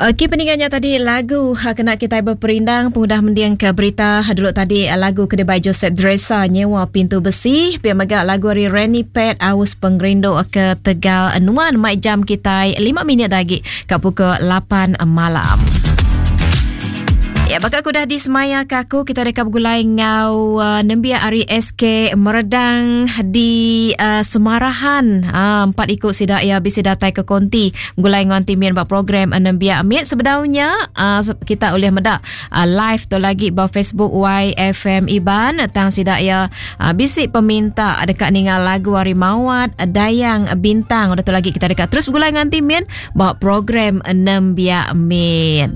Okey, peninggannya tadi lagu kena kita berperindang pengudah mendiang ke berita dulu tadi lagu kedai Joseph Dresa nyewa pintu besi pihak megak lagu hari Renny Pet Aus Penggerindo ke Tegal Nuan mai jam kita 5 minit lagi ke pukul 8 malam. Ya, bakal aku dah di semaya kaku kita dekat bergulai ngau nembia Ari SK meredang di Semarahan 4 ikut sidak ya bisi datai ke konti bergulai ngan timian bak program nembia amit sebenarnya kita boleh medak live tu lagi ba Facebook YFM Iban tang sidak ya bisi peminta dekat ningal lagu Ari Mawat Dayang Bintang udah tu lagi kita dekat terus bergulai ngan timian bak program nembia amit.